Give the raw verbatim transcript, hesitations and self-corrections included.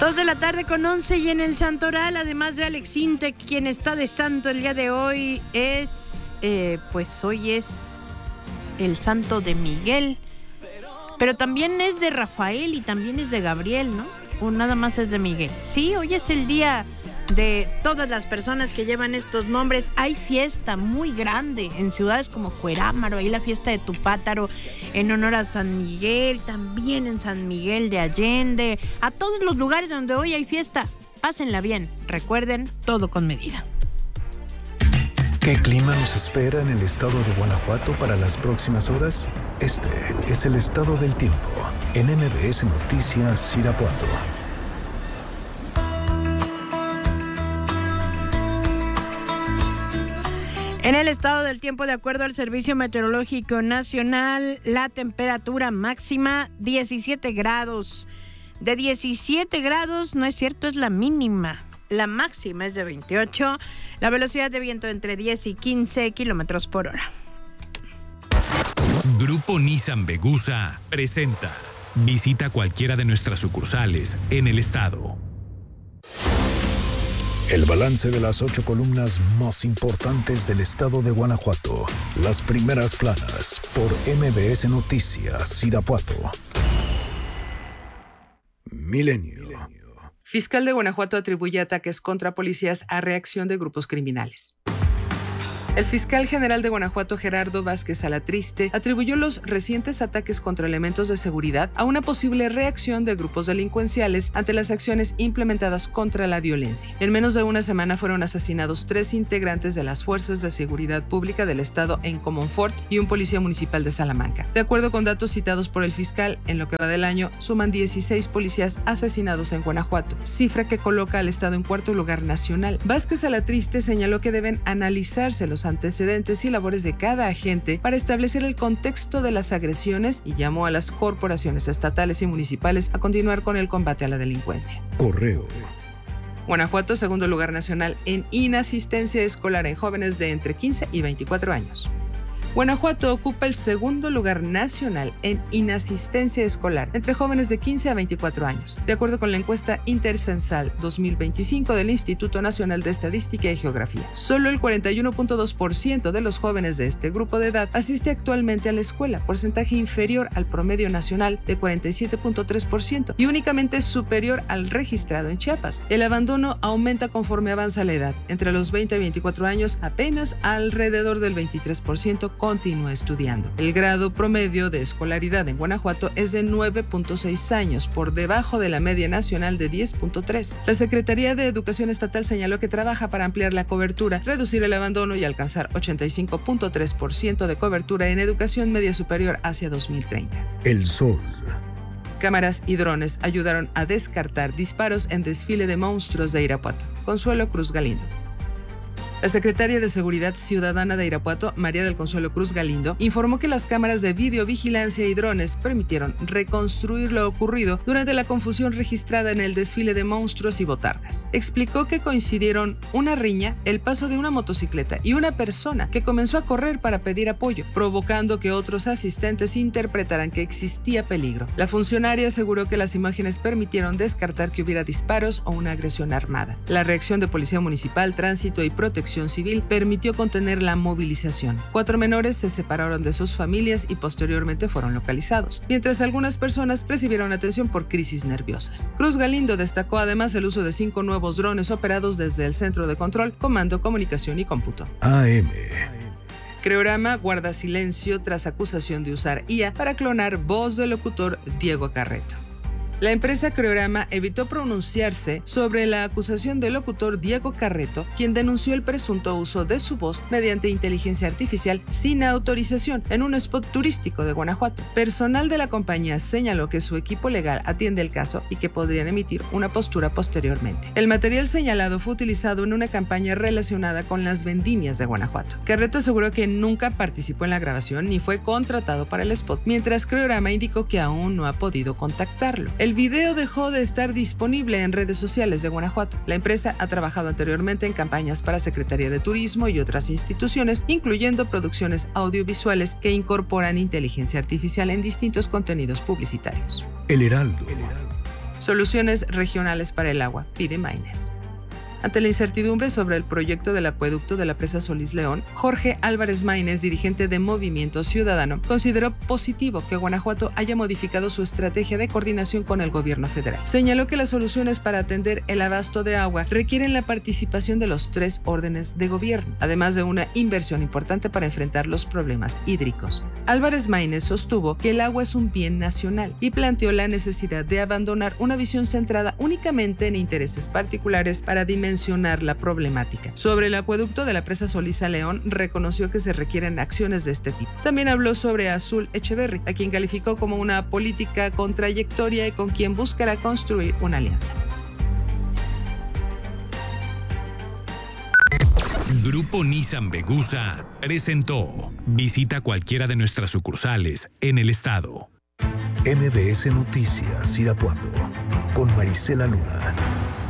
Dos de la tarde con once y en el Santoral, además de Alex Inte, quien está de santo el día de hoy, es, eh, pues hoy es el santo de Miguel, pero también es de Rafael y también es de Gabriel, ¿no? O nada más es de Miguel. Sí, hoy es el día de todas las personas que llevan estos nombres. Hay fiesta muy grande en ciudades como Cuerámaro, ahí la fiesta de Tupátaro en honor a San Miguel, también en San Miguel de Allende, a todos los lugares donde hoy hay fiesta. Pásenla bien, recuerden, todo con medida. ¿Qué clima nos espera en el estado de Guanajuato para las próximas horas? Este es el estado del tiempo en M B S Noticias Irapuato. En el estado del tiempo, de acuerdo al Servicio Meteorológico Nacional, la temperatura máxima diecisiete grados. De diecisiete grados, no es cierto, es la mínima. La máxima es de veintiocho. La velocidad de viento entre diez y quince kilómetros por hora. Grupo Nissan Vegusa presenta. Visita cualquiera de nuestras sucursales en el estado. El balance de las ocho columnas más importantes del estado de Guanajuato. Las primeras planas por M B S Noticias Irapuato. Milenio. Fiscal de Guanajuato atribuye ataques contra policías a reacción de grupos criminales. El fiscal general de Guanajuato, Gerardo Vázquez Alatriste, atribuyó los recientes ataques contra elementos de seguridad a una posible reacción de grupos delincuenciales ante las acciones implementadas contra la violencia. En menos de una semana fueron asesinados tres integrantes de las Fuerzas de Seguridad Pública del Estado en Comonfort y un policía municipal de Salamanca. De acuerdo con datos citados por el fiscal, en lo que va del año, suman dieciséis policías asesinados en Guanajuato, cifra que coloca al Estado en cuarto lugar nacional. Vázquez Alatriste señaló que deben analizarse los antecedentes y labores de cada agente para establecer el contexto de las agresiones y llamó a las corporaciones estatales y municipales a continuar con el combate a la delincuencia. Correo. Guanajuato, segundo lugar nacional en inasistencia escolar en jóvenes de entre quince y veinticuatro años. Guanajuato ocupa el segundo lugar nacional en inasistencia escolar entre jóvenes de quince a veinticuatro años, de acuerdo con la encuesta intercensal dos mil veinticinco del Instituto Nacional de Estadística y Geografía. Solo el cuarenta y uno punto dos por ciento de los jóvenes de este grupo de edad asiste actualmente a la escuela, porcentaje inferior al promedio nacional de cuarenta y siete punto tres por ciento y únicamente superior al registrado en Chiapas. El abandono aumenta conforme avanza la edad. Entre los veinte y veinticuatro años, apenas alrededor del veintitrés por ciento continúa estudiando. El grado promedio de escolaridad en Guanajuato es de nueve punto seis años, por debajo de la media nacional de diez punto tres. La Secretaría de Educación Estatal señaló que trabaja para ampliar la cobertura, reducir el abandono y alcanzar ochenta y cinco punto tres por ciento de cobertura en educación media superior hacia dos mil treinta. El Sol. Cámaras y drones ayudaron a descartar disparos en desfile de monstruos de Irapuato. Consuelo Cruz Galindo. La secretaria de Seguridad Ciudadana de Irapuato, María del Consuelo Cruz Galindo, informó que las cámaras de videovigilancia y drones permitieron reconstruir lo ocurrido durante la confusión registrada en el desfile de monstruos y botargas. Explicó que coincidieron una riña, el paso de una motocicleta y una persona que comenzó a correr para pedir apoyo, provocando que otros asistentes interpretaran que existía peligro. La funcionaria aseguró que las imágenes permitieron descartar que hubiera disparos o una agresión armada. La reacción de Policía Municipal, Tránsito y Protección Civil permitió contener la movilización. Cuatro menores se separaron de sus familias y posteriormente fueron localizados, mientras algunas personas recibieron atención por crisis nerviosas. Cruz Galindo destacó además el uso de cinco nuevos drones operados desde el Centro de Control, Comando, Comunicación y Cómputo. A M. Creorama guarda silencio tras acusación de usar I A para clonar voz del locutor Diego Carreto. La empresa Creorama evitó pronunciarse sobre la acusación del locutor Diego Carreto, quien denunció el presunto uso de su voz mediante inteligencia artificial sin autorización en un spot turístico de Guanajuato. Personal de la compañía señaló que su equipo legal atiende el caso y que podrían emitir una postura posteriormente. El material señalado fue utilizado en una campaña relacionada con las vendimias de Guanajuato. Carreto aseguró que nunca participó en la grabación ni fue contratado para el spot, mientras Creorama indicó que aún no ha podido contactarlo. El video dejó de estar disponible en redes sociales de Guanajuato. La empresa ha trabajado anteriormente en campañas para Secretaría de Turismo y otras instituciones, incluyendo producciones audiovisuales que incorporan inteligencia artificial en distintos contenidos publicitarios. El Heraldo. Soluciones regionales para el agua, pide Maínez. Ante la incertidumbre sobre el proyecto del acueducto de la presa Solís León, Jorge Álvarez Maínez, dirigente de Movimiento Ciudadano, consideró positivo que Guanajuato haya modificado su estrategia de coordinación con el gobierno federal. Señaló que las soluciones para atender el abasto de agua requieren la participación de los tres órdenes de gobierno, además de una inversión importante para enfrentar los problemas hídricos. Álvarez Maínez sostuvo que el agua es un bien nacional y planteó la necesidad de abandonar una visión centrada únicamente en intereses particulares para dimensionar la problemática. Sobre el acueducto de la presa Solís León, reconoció que se requieren acciones de este tipo. También habló sobre Azul Echeverry, a quien calificó como una política con trayectoria y con quien buscará construir una alianza. Grupo Nissan Vegusa presentó. Visita cualquiera de nuestras sucursales en el estado. M B S Noticias Irapuato con Marisela Luna.